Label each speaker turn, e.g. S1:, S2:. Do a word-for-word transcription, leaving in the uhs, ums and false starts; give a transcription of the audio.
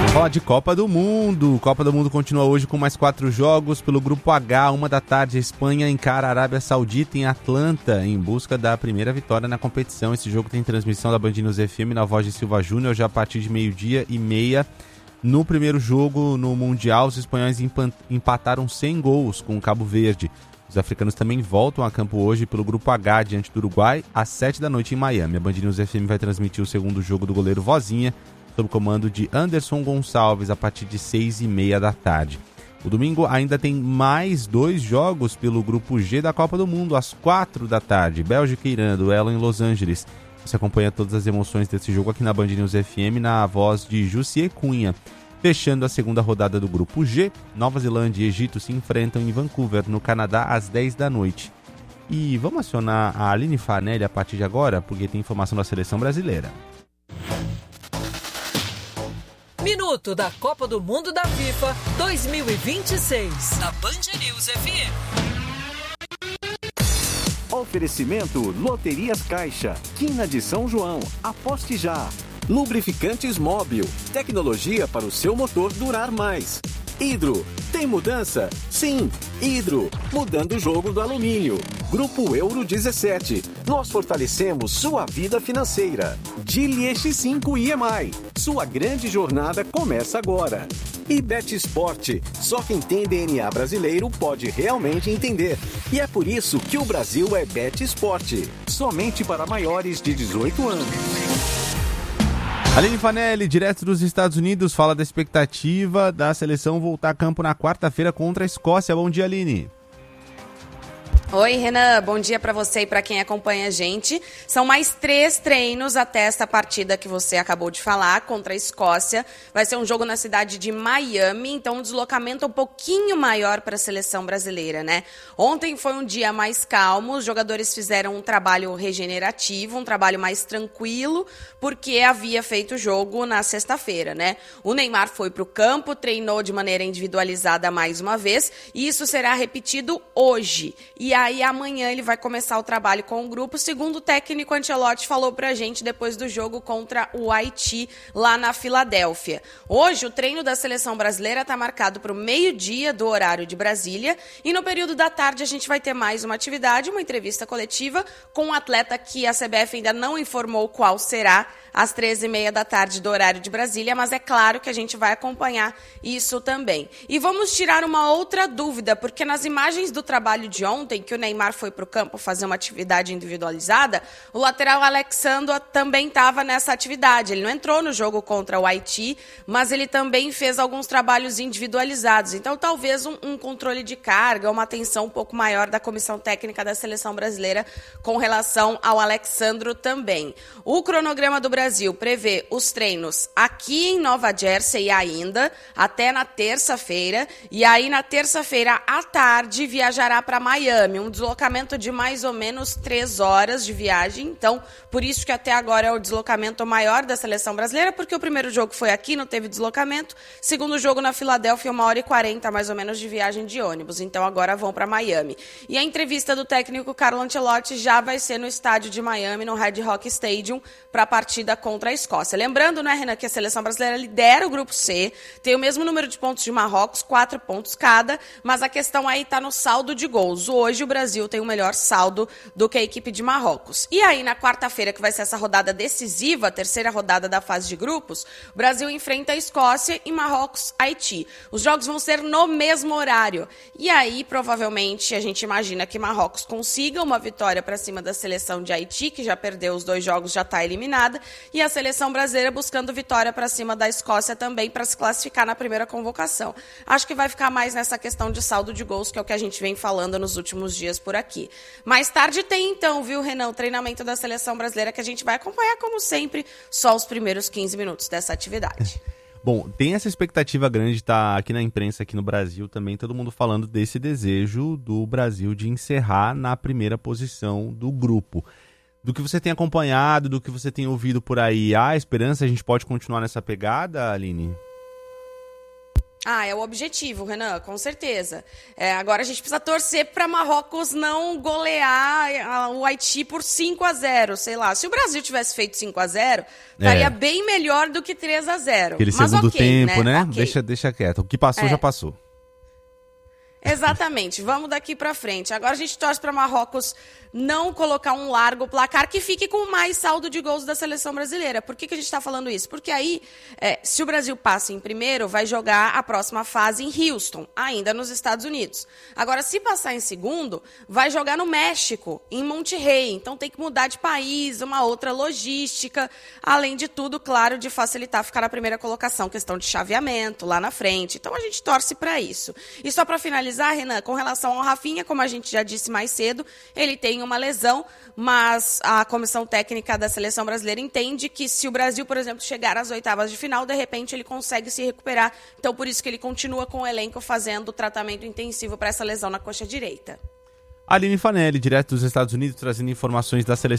S1: Falar de Copa do Mundo. Copa do Mundo continua hoje com mais quatro jogos. Pelo Grupo H, uma da tarde, a Espanha encara a Arábia Saudita em Atlanta, em busca da primeira vitória na competição. Esse jogo tem transmissão da Band News F M na voz de Silva Júnior, já a partir de meio-dia e meia. No primeiro jogo no Mundial, os espanhóis empataram sem gols com o Cabo Verde. Os africanos também voltam a campo hoje pelo Grupo H, diante do Uruguai, às sete da noite em Miami. A Band News F M vai transmitir o segundo jogo do goleiro Vozinha, sob comando de Anderson Gonçalves, a partir de seis e meia da tarde. O domingo ainda tem mais dois jogos pelo Grupo G da Copa do Mundo, às quatro da tarde. Bélgica e Irã, duelo em Los Angeles. Você acompanha todas as emoções desse jogo aqui na Band News F M, na voz de Jussier Cunha. Fechando a segunda rodada do Grupo G, Nova Zelândia e Egito se enfrentam em Vancouver, no Canadá, às dez da noite. E vamos acionar a Aline Fanelli a partir de agora, porque tem informação da seleção brasileira.
S2: Minuto da Copa do Mundo da FIFA dois mil e vinte e seis, na Band News F M.
S3: Oferecimento Loterias Caixa, Quina de São João, aposte já. Lubrificantes Móbil, tecnologia para o seu motor durar mais. Hidro, tem mudança? Sim, Hidro, mudando o jogo do alumínio. Grupo Euro dezessete, nós fortalecemos sua vida financeira. Geely X cinco I M I, sua grande jornada começa agora. E Bet Sport, só quem tem D N A brasileiro pode realmente entender. E é por isso que o Brasil é Bet Sport, somente para maiores de dezoito anos.
S1: Aline Fanelli, direto dos Estados Unidos, fala da expectativa da seleção voltar a campo na quarta-feira contra a Escócia. Bom dia, Aline.
S4: Oi, Renan, bom dia para você e para quem acompanha a gente. São mais três treinos até esta partida que você acabou de falar, contra a Escócia. Vai ser um jogo na cidade de Miami, então um deslocamento um pouquinho maior para a seleção brasileira, né? Ontem foi um dia mais calmo, os jogadores fizeram um trabalho regenerativo, um trabalho mais tranquilo, porque havia feito o jogo na sexta-feira, né? O Neymar foi para o campo, treinou de maneira individualizada mais uma vez, e isso será repetido hoje. E aí amanhã ele vai começar o trabalho com o grupo, segundo o técnico Ancelotti falou pra gente depois do jogo contra o Haiti lá na Filadélfia. Hoje o treino da seleção brasileira está marcado para o meio-dia do horário de Brasília e no período da tarde a gente vai ter mais uma atividade, uma entrevista coletiva com um atleta que a C B F ainda não informou qual será, às treze e meia da tarde do horário de Brasília, mas é claro que a gente vai acompanhar isso também. E vamos tirar uma outra dúvida, porque nas imagens do trabalho de ontem, que o Neymar foi para o campo fazer uma atividade individualizada, o lateral Alex Sandro também estava nessa atividade. Ele não entrou no jogo contra o Haiti, mas ele também fez alguns trabalhos individualizados. Então, talvez um, um controle de carga, uma atenção um pouco maior da comissão técnica da seleção brasileira com relação ao Alex Sandro também. O cronograma do Brasil Brasil prevê os treinos aqui em Nova Jersey ainda, até na terça-feira, e aí na terça-feira à tarde viajará para Miami, um deslocamento de mais ou menos três horas de viagem, então por isso que até agora é o deslocamento maior da seleção brasileira, porque o primeiro jogo foi aqui, não teve deslocamento, segundo jogo na Filadélfia, uma hora e quarenta mais ou menos de viagem de ônibus, então agora vão para Miami. E a entrevista do técnico Carlo Ancelotti já vai ser no estádio de Miami, no Red Rock Stadium, para a partida contra a Escócia. Lembrando, né, Renan, que a seleção brasileira lidera o grupo C, tem o mesmo número de pontos de Marrocos, quatro pontos cada, mas a questão aí está no saldo de gols. Hoje o Brasil tem o melhor saldo do que a equipe de Marrocos. E aí, na quarta-feira, que vai ser essa rodada decisiva, a terceira rodada da fase de grupos, o Brasil enfrenta a Escócia e Marrocos, Haiti. Os jogos vão ser no mesmo horário. E aí, provavelmente, a gente imagina que Marrocos consiga uma vitória para cima da seleção de Haiti, que já perdeu os dois jogos, já está eliminada, e a seleção brasileira buscando vitória para cima da Escócia também para se classificar na primeira convocação. Acho que vai ficar mais nessa questão de saldo de gols, que é o que a gente vem falando nos últimos dias por aqui. Mais tarde tem então, viu, Renan, o treinamento da seleção brasileira que a gente vai acompanhar, como sempre, só os primeiros quinze minutos dessa atividade.
S1: Bom, tem essa expectativa grande de estar aqui na imprensa, aqui no Brasil também, todo mundo falando desse desejo do Brasil de encerrar na primeira posição do grupo. Do que você tem acompanhado, do que você tem ouvido por aí, há esperança? A gente pode continuar nessa pegada, Aline?
S4: Ah, é o objetivo, Renan, com certeza. É, agora a gente precisa torcer para Marrocos não golear o Haiti por cinco a zero, sei lá. Se o Brasil tivesse feito cinco a zero, estaria é. bem melhor do que três a zero.
S1: Aquele
S4: Mas
S1: segundo
S4: okay,
S1: tempo, né? né?
S4: Okay.
S1: Deixa, deixa quieto. O que passou, é. já passou.
S4: Exatamente, vamos daqui para frente. Agora a gente torce para Marrocos não colocar um largo placar que fique com mais saldo de gols da seleção brasileira. Por que, que a gente está falando isso? Porque aí, é, se o Brasil passa em primeiro, vai jogar a próxima fase em Houston, ainda nos Estados Unidos. Agora, se passar em segundo, vai jogar no México, em Monterrey. Então tem que mudar de país, uma outra logística. Além de tudo, claro, de facilitar ficar na primeira colocação, questão de chaveamento lá na frente. Então a gente torce para isso. E só para finalizar, Renan, com relação ao Rafinha, como a gente já disse mais cedo, ele tem uma lesão, mas a comissão técnica da seleção brasileira entende que se o Brasil, por exemplo, chegar às oitavas de final, de repente ele consegue se recuperar. Então, por isso que ele continua com o elenco fazendo tratamento intensivo para essa lesão na coxa direita.
S1: Aline Fanelli, direto dos Estados Unidos, trazendo informações da seleção